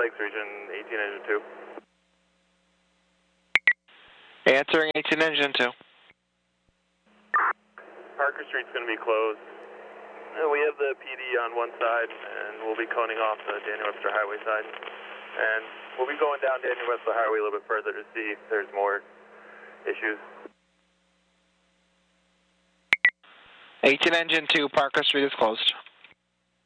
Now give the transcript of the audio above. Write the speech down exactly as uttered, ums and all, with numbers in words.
Lakes Region, eighteen Engine two. Answering eighteen Engine two. Parker Street's going to be closed. Uh, we have the P D on one side, and we'll be coning off the Daniel Webster Highway side. And we'll be going down Daniel Webster Highway a little bit further to see if there's more issues. eighteen Engine two, Parker Street is closed.